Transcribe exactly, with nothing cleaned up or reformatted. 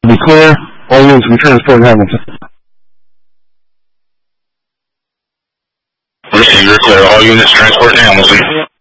Be clear. All units we transport Hamilton. Receiver clear. All units transport Hamilton.